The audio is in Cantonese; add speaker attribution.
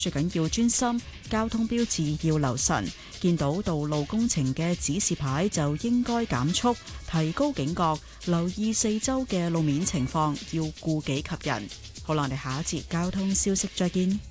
Speaker 1: 最緊要專心，交通標誌要留神，見到道路工程嘅指示牌就應該減速，提高警覺，留意四周嘅路面情況，要顧己及人。好啦，我哋下一節交通消息再見。